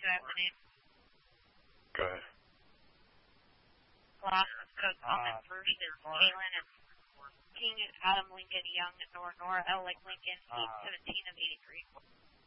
to afternoon. Okay. Class code comment first is Kalen and King, Adam Lincoln, Young, Nora, L like Lincoln, 17 of 83.